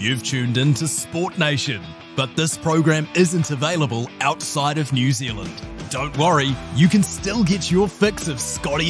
You've tuned in to Sport Nation, but this program isn't available outside of New Zealand. Don't worry, you can still get your fix of Scotty